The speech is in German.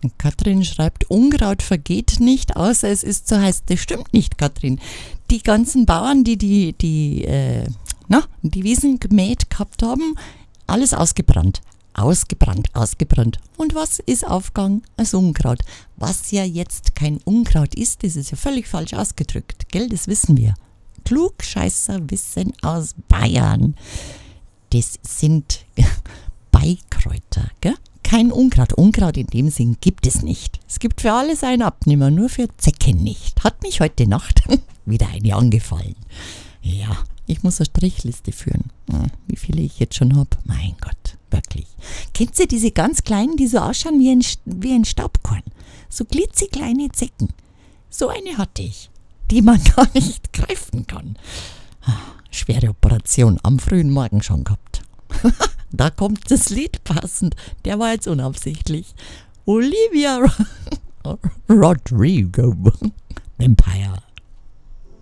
Katrin schreibt, Unkraut vergeht nicht, außer es ist zu heiß. Das stimmt nicht, Katrin. Die ganzen Bauern, die Wiesen gemäht gehabt haben, alles ausgebrannt. Ausgebrannt. Und was ist aufgegangen? Das Unkraut. Was ja jetzt kein Unkraut ist, das ist ja völlig falsch ausgedrückt. Gell, das wissen wir. Klugscheißer wissen aus Bayern. Das sind Beikräuter, gell? Kein Unkraut. Unkraut in dem Sinn gibt es nicht. Es gibt für alles einen Abnehmer, nur für Zecken nicht. Hat mich heute Nacht wieder eine angefallen. Ja, ich muss eine Strichliste führen. Wie viele ich jetzt schon habe. Mein Gott, wirklich. Kennt ihr diese ganz kleinen, die so ausschauen wie ein Staubkorn? So klitzekleine Zecken. So eine hatte ich, die man gar nicht greifen kann. Schwere Operation am frühen Morgen schon gehabt. Da kommt das Lied passend. Der war jetzt unabsichtlich. Olivia Rodrigo. Vampire.